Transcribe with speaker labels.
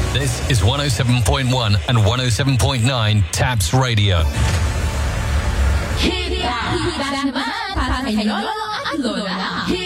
Speaker 1: This is 107.1 and 107.9 Taps Radio.
Speaker 2: Hita naman para kay Lolo at Lola.